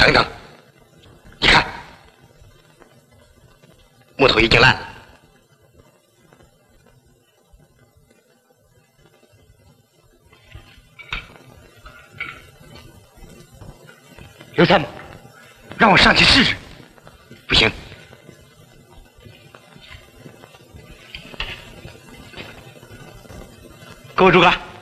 等等，你看，木头已经烂了。 刘参谋，让我上去试试。 不行， 各位诸葛，